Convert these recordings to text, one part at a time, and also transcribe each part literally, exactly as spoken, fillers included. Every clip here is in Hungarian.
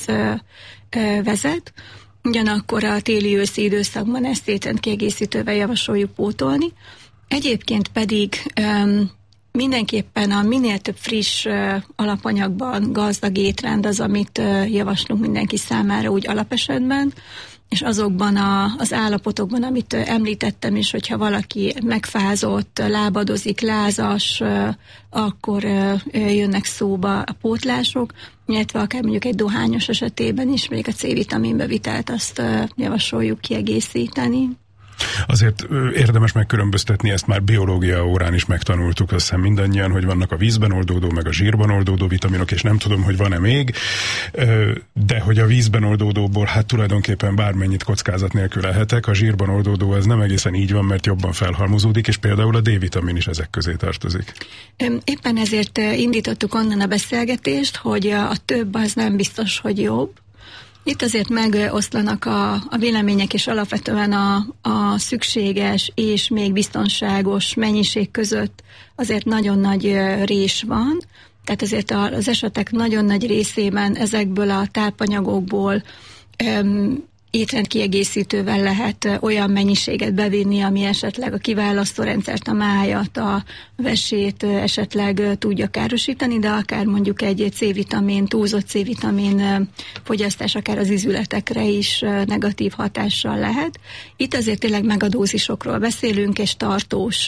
vezet. Ugyanakkor a téli-őszi időszakban ezt étrendkiegészítővel javasoljuk pótolni. Egyébként pedig um, mindenképpen a minél több friss uh, alapanyagban gazdag étrend az, amit uh, javaslunk mindenki számára úgy alapesetben, és azokban a, az állapotokban, amit uh, említettem is, hogyha valaki megfázott, lábadozik, lázas, uh, akkor uh, jönnek szóba a pótlások, illetve akár mondjuk egy dohányos esetében is, még a C-vitamin bevitelt azt uh, javasoljuk kiegészíteni. Azért érdemes megkülönböztetni, ezt már biológia órán is megtanultuk össze mindannyian, hogy vannak a vízben oldódó, meg a zsírban oldódó vitaminok, és nem tudom, hogy van-e még, de hogy a vízben oldódóból hát tulajdonképpen bármennyit kockázat nélkül lehetek, a zsírban oldódó ez nem egészen így van, mert jobban felhalmozódik, és például a D-vitamin is ezek közé tartozik. Éppen ezért indítottuk onnan a beszélgetést, hogy a több az nem biztos, hogy jobb. Itt azért megoszlanak a, a vélemények, és alapvetően a, a szükséges és még biztonságos mennyiség között azért nagyon nagy rés van. Tehát azért az esetek nagyon nagy részében ezekből a tápanyagokból öm, étrendkiegészítővel lehet olyan mennyiséget bevinni, ami esetleg a kiválasztórendszert, a májat, a vesét esetleg tudja károsítani, de akár mondjuk egy C-vitamin, túlzott C-vitamin fogyasztás akár az izületekre is negatív hatással lehet. Itt azért tényleg megadózisokról beszélünk, és tartós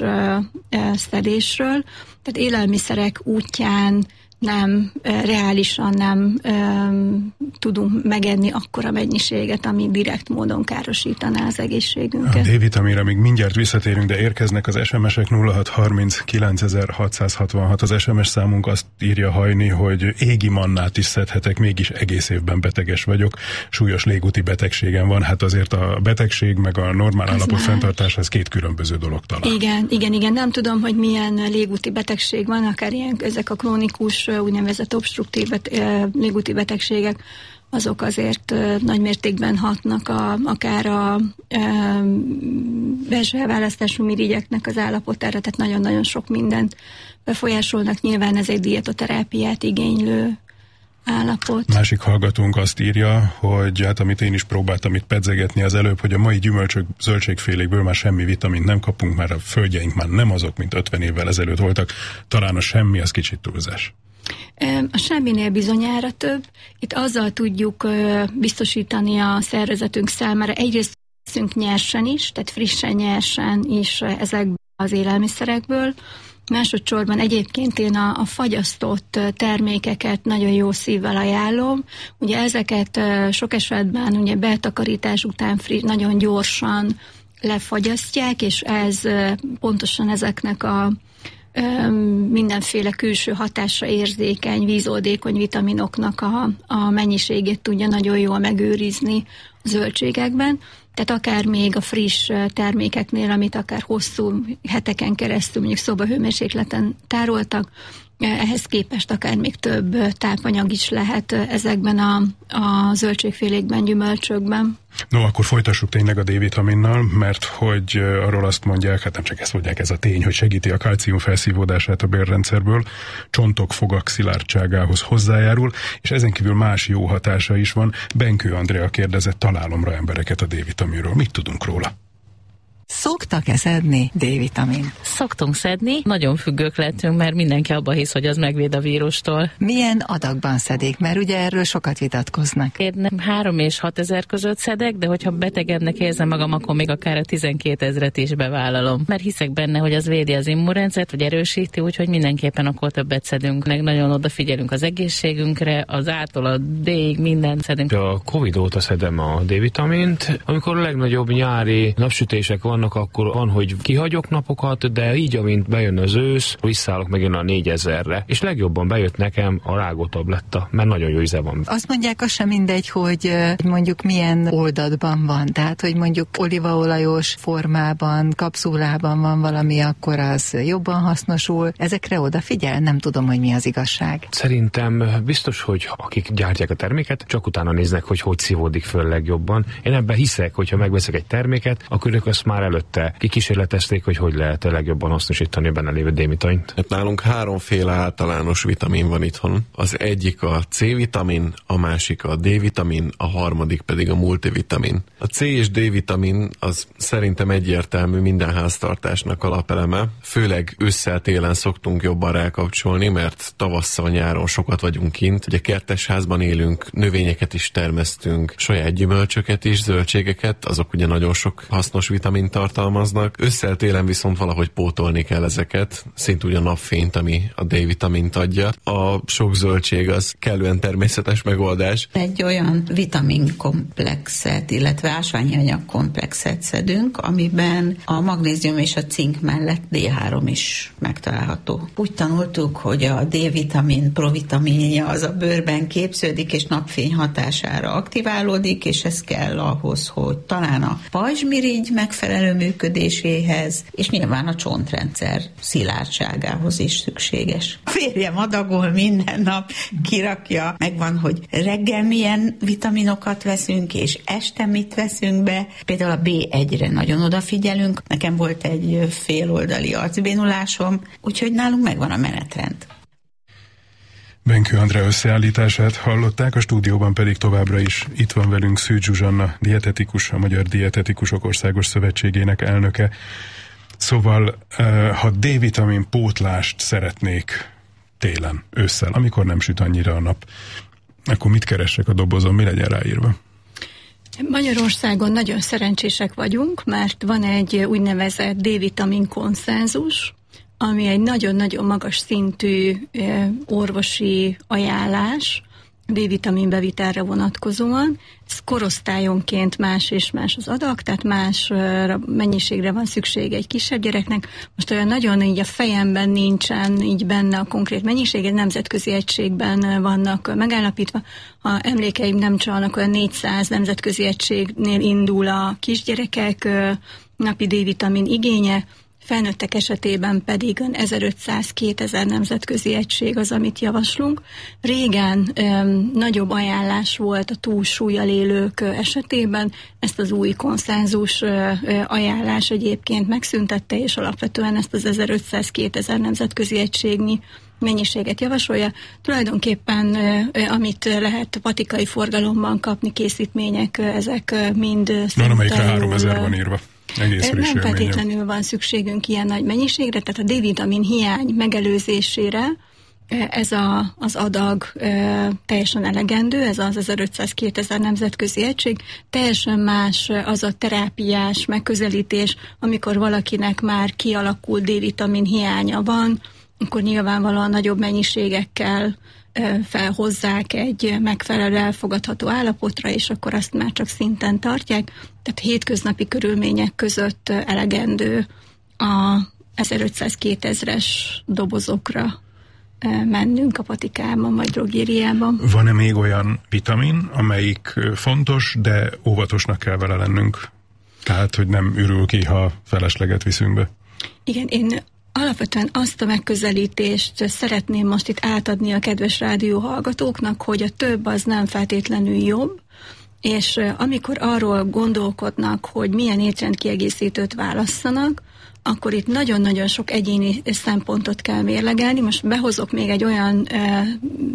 szedésről, tehát élelmiszerek útján nem, reálisan nem um, tudunk megenni akkora mennyiséget, ami direkt módon károsítaná az egészségünket. A D-vitaminra még mindjárt visszatérünk, de érkeznek az es em esek. Nulla hat harminc kilencezer-hatszázhatvanhat az es em es számunk, azt írja Hajni, hogy égi mannát is szedhetek, mégis egész évben beteges vagyok, súlyos légúti betegségem van. Hát azért a betegség meg a normál az állapot fenntartás az két különböző dolog talán. Igen, igen, igen. Nem tudom, hogy milyen légúti betegség van, akár ilyen, ezek a krónikus úgynevezett obstruktív légúti betegségek, azok azért nagy mértékben hatnak a, akár a e, belső elválasztású mirigyeknek az állapotára, tehát nagyon-nagyon sok mindent befolyásolnak. Nyilván ez egy dietoterápiát igénylő állapot. Másik hallgatónk azt írja, hogy hát amit én is próbáltam itt pedzegetni az előbb, hogy a mai gyümölcsök, zöldségfélékből már semmi vitamint nem kapunk, már a földjeink már nem azok, mint ötven évvel ezelőtt voltak. Talán a semmi az kicsit túlzás. A semminél bizonyára több. Itt azzal tudjuk biztosítani a szervezetünk számára egyrészt veszünk nyersen is, tehát frissen nyersen is ezekből az élelmiszerekből. Másodszorban egyébként én a, a fagyasztott termékeket nagyon jó szívvel ajánlom. Ugye ezeket sok esetben ugye betakarítás után friss, nagyon gyorsan lefagyasztják, és ez pontosan ezeknek a mindenféle külső hatásra érzékeny, vízoldékony vitaminoknak a, a mennyiségét tudja nagyon jól megőrizni a zöldségekben. Tehát akár még a friss termékeknél, amit akár hosszú heteken keresztül mondjuk szobahőmérsékleten tároltak, ehhez képest akár még több tápanyag is lehet ezekben a, a zöldségfélékben, gyümölcsökben. No, akkor folytassuk tényleg a D-vitaminnal, mert hogy arról azt mondják, hát nem csak ezt mondják, ez a tény, hogy segíti a kalcium felszívódását a bélrendszerből, csontok, fogak szilárdságához hozzájárul, és ezen kívül más jó hatása is van. Benkő Andrea kérdezett találomra embereket a D-vitaminról. Mit tudunk róla? Szoktak-e szedni D-vitamin? Szoktunk szedni, nagyon függők lettünk, mert mindenki abba hisz, hogy az megvéd a vírustól. Milyen adagban szedik? Mert ugye erről sokat vitatkoznak. Én három és hat ezer között szedek, de hogyha betegednek érzem magam, akkor még akár a tizenkét ezret is bevállalom. Mert hiszek benne, hogy az védi az immunrendszert, vagy erősíti, úgyhogy mindenképpen akkor többet szedünk. Meg nagyon odafigyelünk az egészségünkre, az A-tól a D-ig mindent szedünk. A Covid óta szedem a D-vitamint. Amikor a legnagyobb nyári napsütések vannak, akkor van, hogy kihagyok napokat, de így, amint bejön az ősz, visszállok megint a négyezerre. És legjobban bejött nekem a rágótabletta, mert nagyon jó íze van. Azt mondják, az sem mindegy, hogy mondjuk milyen oldatban van. Tehát, hogy mondjuk olívaolajos formában, kapszulában van valami, akkor az jobban hasznosul. Ezekre odafigyel? Nem tudom, hogy mi az igazság. Szerintem biztos, hogy akik gyártják a terméket, csak utána néznek, hogy hogy szívódik föl legjobban. Én ebben hiszek, hogyha megveszek egy terméket, akkor ők azt már már előtte kikísérletezték, hogy hogy lehet legjobban hasznosítani a benne lévő D-vitamint? Hát nálunk háromféle általános vitamin van itthon. Az egyik a C-vitamin, a másik a D-vitamin, a harmadik pedig a multivitamin. A C és D-vitamin az szerintem egyértelmű minden háztartásnak alapeleme. Főleg ősszel, télen szoktunk jobban rákapcsolni, mert tavasszal, nyáron sokat vagyunk kint. Ugye kertesházban élünk, növényeket is termesztünk, saját gyümölcsöket is, zöldségeket, azok ugye nagyon sok hasznos vitamint tartalmaznak. Ősszel, télen viszont valahogy pótolni kell ezeket, szintúgy a napfényt, ami a D-vitamint adja. A sok zöldség az kellően természetes megoldás. Egy olyan vitaminkomplexet, illetve ásványi anyagkomplexet szedünk, amiben a magnézium és a cink mellett dé három is megtalálható. Úgy tanultuk, hogy a D-vitamin provitaminja az a bőrben képződik, és napfény hatására aktiválódik, és ez kell ahhoz, hogy talán a pajzsmirigy megfelelő működéséhez, és nyilván a csontrendszer szilárdságához is szükséges. A férjem adagol minden nap, kirakja, megvan, hogy reggel milyen vitaminokat veszünk, és este mit veszünk be. Például a bé egyre nagyon odafigyelünk. Nekem volt egy féloldali arcbénulásom, úgyhogy nálunk megvan a menetrend. Benkő Andrea összeállítását hallották, a stúdióban pedig továbbra is itt van velünk Szűcs Zsuzsanna, dietetikus, a Magyar Dietetikusok Országos Szövetségének elnöke. Szóval, ha D-vitamin pótlást szeretnék télen, ősszel, amikor nem süt annyira a nap, akkor mit keressek a dobozon, mi legyen ráírva? Magyarországon nagyon szerencsések vagyunk, mert van egy úgynevezett D-vitamin konszenzus, ami egy nagyon-nagyon magas szintű orvosi ajánlás D-vitamin bevitelre vonatkozóan. Ez korosztályonként más és más az adag, tehát más mennyiségre van szükség egy kisebb gyereknek. Most olyan nagyon így a fejemben nincsen így benne a konkrét mennyiség, egy nemzetközi egységben vannak megállapítva. Ha emlékeim nem csalnak, olyan négyszáz nemzetközi egységnél indul a kisgyerekek napi D-vitamin igénye, felnőttek esetében pedig ezerötszáz-kétezer nemzetközi egység az, amit javaslunk. Régen öm, nagyobb ajánlás volt a túlsúllyal élők esetében, ezt az új konszenzus ö, ö, ajánlás egyébként megszüntette, és alapvetően ezt az ezerötszáz-kétezer nemzetközi egységnyi mennyiséget javasolja. Tulajdonképpen ö, amit lehet patikai forgalomban kapni készítmények, ezek mind van, amelyikre háromezer van írva. Nem feltétlenül van szükségünk ilyen nagy mennyiségre, tehát a D-vitamin hiány megelőzésére ez a, az adag e, teljesen elegendő, ez az ezerötszáz-kétezer nemzetközi egység. Teljesen más az a terápiás megközelítés, amikor valakinek már kialakult D-vitamin hiánya van, akkor nyilvánvalóan nagyobb mennyiségekkel felhozzák egy megfelelő elfogadható állapotra, és akkor azt már csak szinten tartják. Tehát hétköznapi körülmények között elegendő a ezerötszáz-kétezres dobozokra mennünk a patikában vagy drogériában. Van-e még olyan vitamin, amelyik fontos, de óvatosnak kell vele lennünk? Tehát, hogy nem ürül ki, ha felesleget viszünk be? Igen, én alapvetően azt a megközelítést szeretném most itt átadni a kedves rádióhallgatóknak, hogy a több az nem feltétlenül jobb, és amikor arról gondolkodnak, hogy milyen étrendkiegészítőt válasszanak, akkor itt nagyon-nagyon sok egyéni szempontot kell mérlegelni. Most behozok még egy olyan e,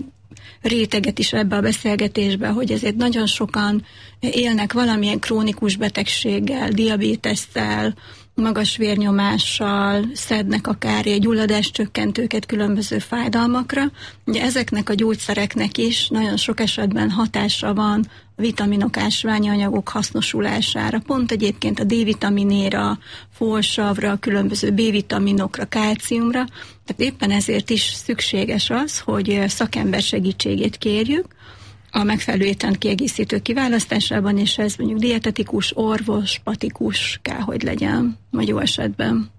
réteget is ebbe a beszélgetésbe, hogy ezért nagyon sokan élnek valamilyen krónikus betegséggel, diabétesszel, magas vérnyomással, szednek akár egy gyulladáscsökkentőket különböző fájdalmakra. Ugye ezeknek a gyógyszereknek is nagyon sok esetben hatása van a vitaminok, ásványi anyagok hasznosulására, pont egyébként a D-vitaminéra, folsavra, különböző B-vitaminokra, kálciumra. Tehát éppen ezért is szükséges az, hogy szakember segítségét kérjük a megfelelő étrendkiegészítő kiválasztásában, és ez mondjuk dietetikus, orvos, patikus kell, hogy legyen, vagy jó esetben.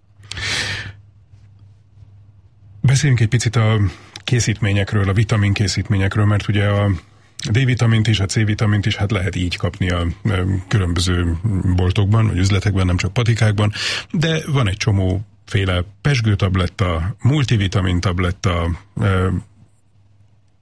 Beszéljünk egy picit a készítményekről, a vitaminkészítményekről, mert ugye a D-vitamint is, a C-vitamint is hát lehet így kapni a különböző boltokban, vagy üzletekben, nem csak patikákban, de van egy csomó féle pezsgőtabletta, multivitamin tabletta,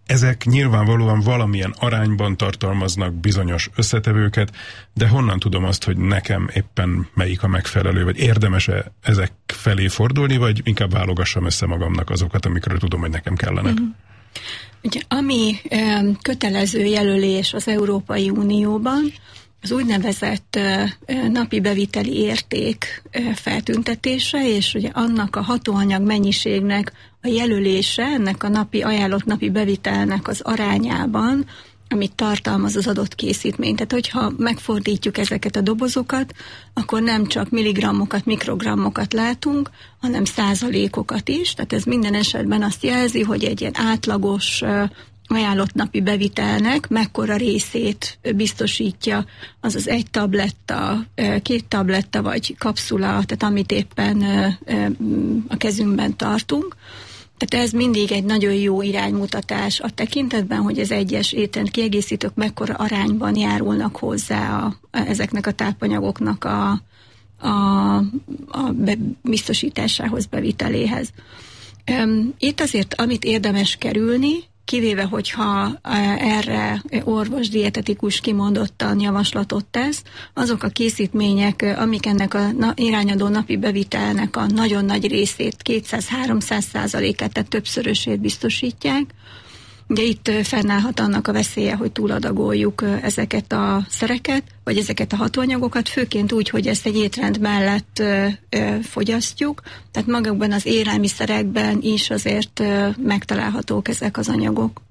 ezek nyilvánvalóan valamilyen arányban tartalmaznak bizonyos összetevőket, de honnan tudom azt, hogy nekem éppen melyik a megfelelő, vagy érdemes-e ezek felé fordulni, vagy inkább válogassam össze magamnak azokat, amikről tudom, hogy nekem kellenek? Mm-hmm. Ugye, ami e, kötelező jelölés az Európai Unióban, az úgynevezett e, napi beviteli érték e, feltüntetése, és ugye annak a hatóanyag mennyiségnek a jelölése, ennek a napi ajánlott napi bevitelnek az arányában, amit tartalmaz az adott készítmény. Tehát, hogyha megfordítjuk ezeket a dobozokat, akkor nem csak milligrammokat, mikrogrammokat látunk, hanem százalékokat is. Tehát ez minden esetben azt jelzi, hogy egy ilyen átlagos ajánlott napi bevitelnek mekkora részét biztosítja az az egy tabletta, két tabletta vagy kapszula, tehát amit éppen a kezünkben tartunk. Tehát ez mindig egy nagyon jó iránymutatás a tekintetben, hogy az egyes étrend kiegészítők mekkora arányban járulnak hozzá a, a, ezeknek a tápanyagoknak a, a, a be, biztosításához, beviteléhez. Itt azért, amit érdemes kerülni, kivéve, hogyha erre orvos, dietetikus kimondottan javaslatot tesz, azok a készítmények, amik ennek a irányadó napi bevitelnek a nagyon nagy részét, kétszáz-háromszáz százalékát, tehát többszörösét biztosítják. Ugye itt fennállhat annak a veszélye, hogy túladagoljuk ezeket a szereket, vagy ezeket a hatóanyagokat, főként úgy, hogy ezt egy étrend mellett ö, ö, fogyasztjuk, tehát magukban az élelmiszerekben is azért ö, megtalálhatók ezek az anyagok.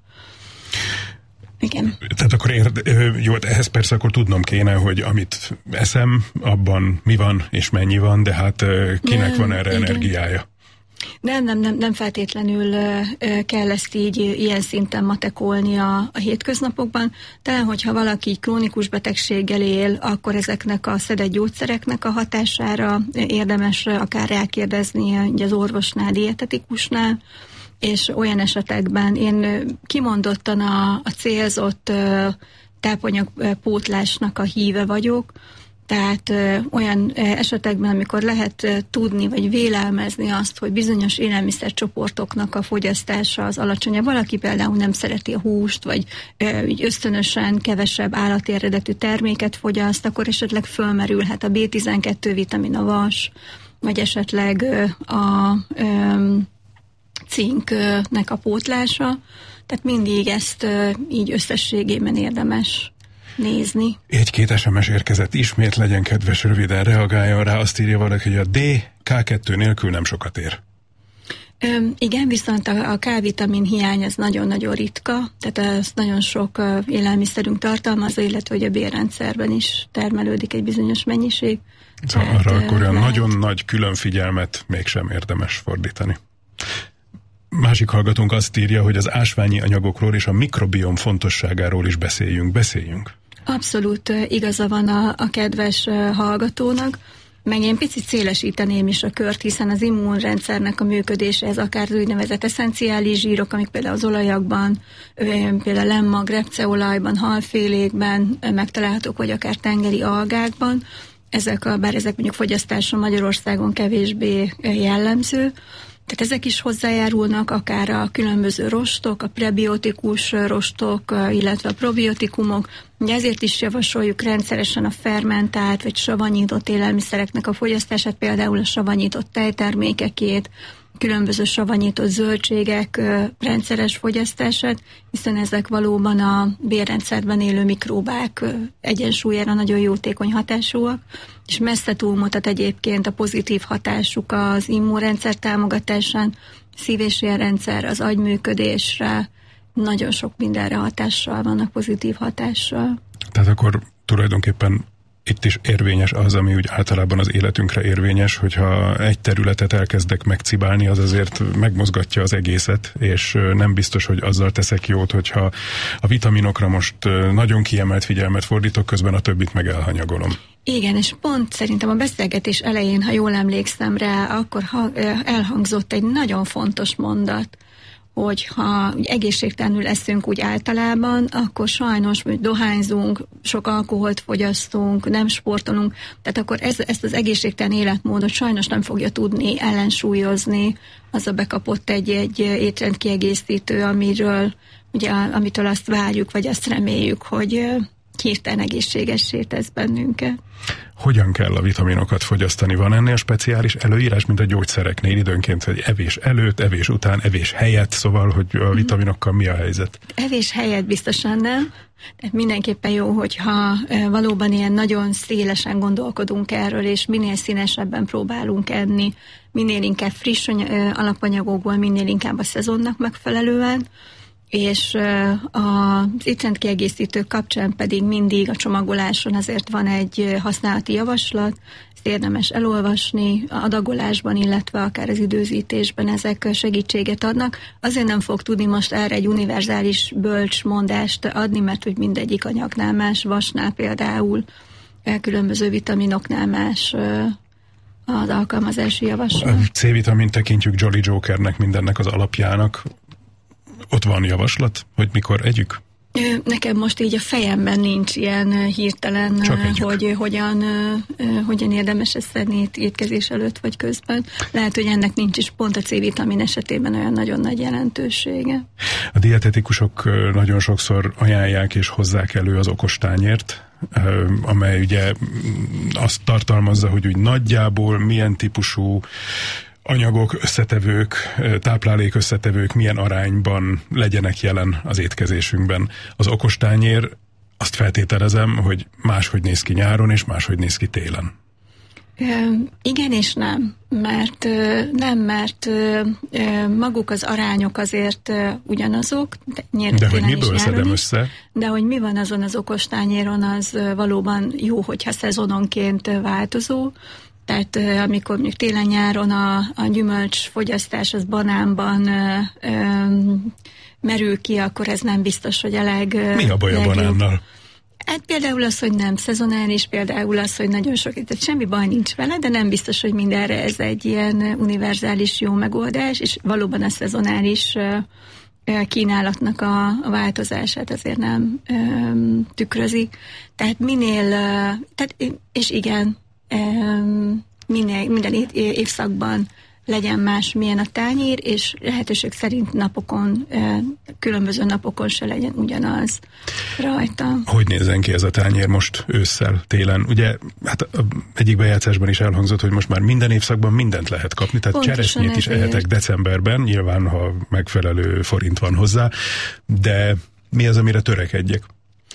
Igen. Tehát akkor érde, jó, ehhez persze akkor tudnom kéne, hogy amit eszem, abban mi van és mennyi van, de hát kinek van erre igen. energiája? Nem, nem, nem, nem feltétlenül kell ezt így ilyen szinten matekolni a, a hétköznapokban, de hogyha valaki krónikus betegséggel él, akkor ezeknek a szedett gyógyszereknek a hatására érdemes akár elkérdezni az orvosnál, dietetikusnál, és olyan esetekben én kimondottan a, a célzott tápanyagpótlásnak a híve vagyok, tehát ö, olyan ö, esetekben, amikor lehet ö, tudni, vagy vélelmezni azt, hogy bizonyos élelmiszercsoportoknak a fogyasztása az alacsonyabb. Valaki például nem szereti a húst, vagy ö, ösztönösen kevesebb állati eredetű terméket fogyaszt, akkor esetleg fölmerülhet a bé tizenkettő vitamin, a vas, vagy esetleg ö, a ö, cinknek a pótlása. Tehát mindig ezt ö, így összességében érdemes nézni. Egy-két es em es érkezett ismét, legyen kedves, röviden reagáljon rá. Azt írja valaki, hogy a D ká kettő nélkül nem sokat ér. Ö, igen, viszont a, a K-vitamin hiány az nagyon-nagyon ritka, tehát ez nagyon sok uh, élelmiszerünk tartalmazza, illetve hogy a bélrendszerben is termelődik egy bizonyos mennyiség. Szóval tehát, arra akkor olyan nagyon nagy külön figyelmet mégsem érdemes fordítani. Másik hallgatónk azt írja, hogy az ásványi anyagokról és a mikrobiom fontosságáról is beszéljünk. Beszéljünk. Abszolút igaza van a, a kedves hallgatónak, meg én picit szélesíteném is a kört, hiszen az immunrendszernek a működése, ez akár az úgynevezett eszenciális zsírok, amik például az olajagban, például lemmag, repceolajban, halfélékben megtalálhatók, vagy akár tengeri algákban, ezek a, bár ezek mondjuk fogyasztása Magyarországon kevésbé jellemző, tehát ezek is hozzájárulnak, akár a különböző rostok, a prebiotikus rostok, illetve a probiotikumok. Ugye ezért is javasoljuk rendszeresen a fermentált vagy savanyított élelmiszereknek a fogyasztását, például a savanyított tejtermékekét, különböző savanyított zöldségek rendszeres fogyasztását, hiszen ezek valóban a bélrendszerben élő mikróbák egyensúlyára nagyon jótékony hatásúak, és messze túlmutat egyébként a pozitív hatásuk az immunrendszer támogatásán, szív- és érrendszer, az agyműködésre, nagyon sok mindenre hatással vannak, pozitív hatással. Tehát akkor tulajdonképpen itt is érvényes az, ami úgy általában az életünkre érvényes, hogyha egy területet elkezdek megcibálni, az azért megmozgatja az egészet, és nem biztos, hogy azzal teszek jót, hogyha a vitaminokra most nagyon kiemelt figyelmet fordítok, közben a többit meg elhanyagolom. Igen, és pont szerintem a beszélgetés elején, ha jól emlékszem rá, akkor elhangzott egy nagyon fontos mondat, hogy ha egészségtelenül eszünk úgy általában, akkor sajnos, hogy dohányzunk, sok alkoholt fogyasztunk, nem sportolunk, tehát akkor ez, ezt az egészségtelen életmódot sajnos nem fogja tudni ellensúlyozni az a bekapott egy-egy étrendkiegészítő, amiről, ugye, amitől azt várjuk, vagy azt reméljük, hogy hirtelen egészségessé tesz bennünket. Hogyan kell a vitaminokat fogyasztani? Van ennél speciális előírás, mint a gyógyszereknél időnként, hogy evés előtt, evés után, evés helyett, szóval, hogy a vitaminokkal mi a helyzet? Evés helyett biztosan nem. Tehát mindenképpen jó, hogyha valóban ilyen nagyon szélesen gondolkodunk erről, és minél színesebben próbálunk enni, minél inkább friss alapanyagokból, minél inkább a szezonnak megfelelően, és az étrendkiegészítők kapcsán pedig mindig a csomagoláson azért van egy használati javaslat, ezt érdemes elolvasni, a adagolásban, illetve akár az időzítésben ezek segítséget adnak. Azért nem fog tudni most erre egy univerzális bölcs mondást adni, mert hogy mindegyik anyagnál más, vasnál például, különböző vitaminoknál más az alkalmazási javaslat. A C-vitamin tekintjük Jolly Jokernek, mindennek az alapjának. Ott van javaslat, hogy mikor együk? Nekem most így a fejemben nincs ilyen hirtelen, hogy hogyan, hogyan érdemes ezt szedni étkezés előtt vagy közben. Lehet, hogy ennek nincs is pont a C-vitamin esetében olyan nagyon nagy jelentősége. A dietetikusok nagyon sokszor ajánlják és hozzák elő az okostányért, amely ugye azt tartalmazza, hogy úgy nagyjából milyen típusú anyagok, összetevők, táplálék összetevők milyen arányban legyenek jelen az étkezésünkben. Az okostányér, azt feltételezem, hogy máshogy néz ki nyáron, és máshogy néz ki télen. Igen és nem, mert nem, mert maguk az arányok azért ugyanazok. De, de hogy miből szedem össze? De hogy mi van azon az okostányéron, az valóban jó, hogyha szezononként változó. Tehát amikor mondjuk télen-nyáron a, a gyümölcs fogyasztás az banánban ö, ö, merül ki, akkor ez nem biztos, hogy a leg... Mi a baj a banánnal? Hát például az, hogy nem szezonális, például az, hogy nagyon sok, tehát semmi baj nincs vele, de nem biztos, hogy mindenre ez egy ilyen univerzális jó megoldás, és valóban a szezonális ö, kínálatnak a, a változását azért nem ö, tükrözi. Tehát minél, ö, tehát, és igen, Minden, minden évszakban legyen más, milyen a tányér, és lehetőség szerint napokon, különböző napokon se legyen ugyanaz rajta. Hogy nézzen ki ez a tányér most ősszel, télen? Ugye, hát egyik bejátszásban is elhangzott, hogy most már minden évszakban mindent lehet kapni, tehát pontosan cseresznyét is ehetek decemberben, nyilván, ha megfelelő forint van hozzá, de mi az, amire törekedjek?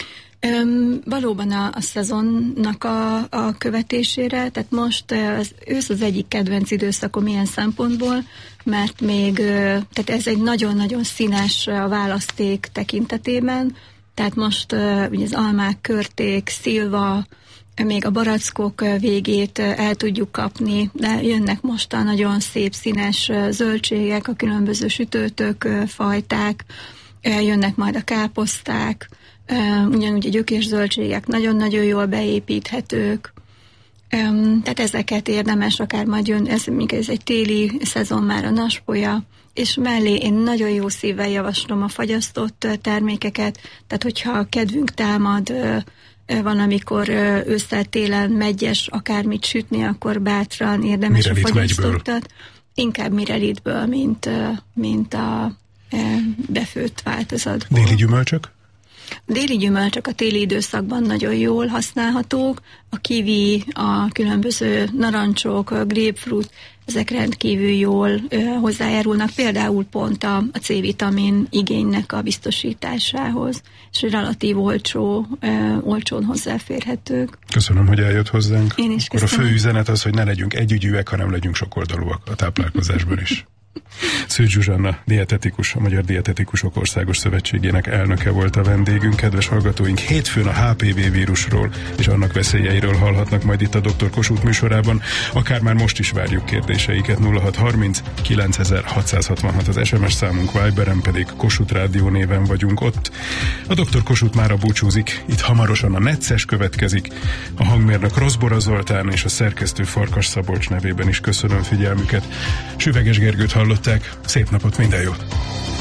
Öm, valóban a, a szezonnak a, a követésére, tehát most az ősz az egyik kedvenc időszakom ilyen szempontból, mert még, tehát ez egy nagyon-nagyon színes a választék tekintetében, tehát most ugye az almák, körték, szilva, még a barackok végét el tudjuk kapni, de jönnek most a nagyon szép színes zöldségek, a különböző sütőtök, fajták, jönnek majd a káposzták, Uh, ugyanúgy a gyökérzöldségek nagyon-nagyon jól beépíthetők, um, tehát ezeket érdemes, akár majd jön, ez, ez egy téli szezon már a naspolya, és mellé én nagyon jó szívvel javaslom a fagyasztott termékeket, tehát hogyha kedvünk támad, uh, van, amikor uh, ősszel, télen megyes akármit sütni, akkor bátran érdemes Mirelit a fagyasztottat. Inkább Mirelitből, mint, uh, mint a uh, befőtt változatból. Déli gyümölcsök? Déli gyümölcsök a téli időszakban nagyon jól használhatók, a kiwi, a különböző narancsok, a grapefruit, ezek rendkívül jól ö, hozzájárulnak, például pont a, a C-vitamin igénynek a biztosításához, és relatív olcsó, ö, olcsón hozzáférhetők. Köszönöm, hogy eljött hozzánk. Én is Akkor köszönöm. A fő üzenet az, hogy ne legyünk együgyűek, hanem legyünk sokoldalúak a táplálkozásban is. Szűcs Zsuzsanna, dietetikus, a Magyar Dietetikusok Országos Szövetségének elnöke volt a vendégünk. Kedves hallgatóink, hétfőn a há pé vé vírusról és annak veszélyeiről hallhatnak majd itt a doktor Kossuth műsorában. Akár már most is várjuk kérdéseiket. nulla hat harminc kilencezerhatszázhatvanhat az es em es számunk, Viberen pedig Kossuth Rádió néven vagyunk ott. A doktor Kossuth mára búcsúzik, itt hamarosan a Necces következik. A hangmérnök Rozbora Zoltán és a szerkesztő Farkas Szabolcs nevében is köszönöm figyelmüket. Süveges Gergőt hallották, szép napot, minden jót!